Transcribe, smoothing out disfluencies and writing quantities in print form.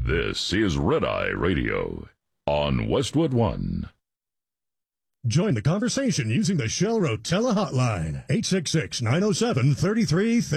This is Red Eye Radio on Westwood One. Join the conversation using the Shell Rotella hotline, 866-907-3333.